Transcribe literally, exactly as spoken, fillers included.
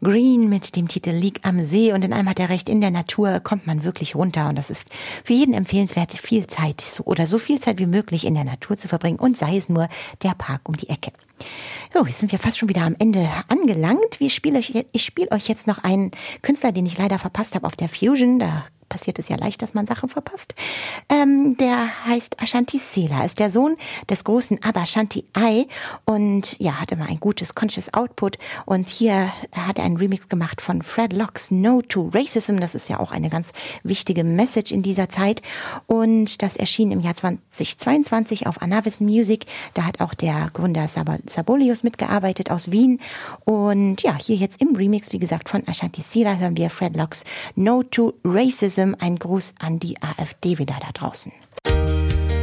Green mit dem Titel Lieg am See. Und in einem hat er recht, in der Natur kommt man wirklich runter. Und das ist für jeden empfehlenswert, viel Zeit so, oder so viel Zeit wie möglich in der Natur zu verbringen. Und sei es nur der Park um die Ecke. So, jetzt sind wir fast schon wieder am Ende angelangt. Ich spiele euch, ich spiele euch jetzt noch einen Künstler, den ich leider verpasst habe auf der Fusion. Da passiert es ja leicht, dass man Sachen verpasst. Ähm, der heißt Ashanti Sela, ist der Sohn des großen Abba Ashanti I und ja, hatte mal ein gutes Conscious Output und hier hat er einen Remix gemacht von Fred Locks No to Racism. Das ist ja auch eine ganz wichtige Message in dieser Zeit und das erschien im Jahr zweitausendzweiundzwanzig auf Anavis Music. Da hat auch der Gründer Sab- Sabolius mitgearbeitet aus Wien und ja, hier jetzt im Remix, wie gesagt, von Ashanti Sela hören wir Fred Locks No to Racism. Ein Gruß an die AfD wieder da draußen.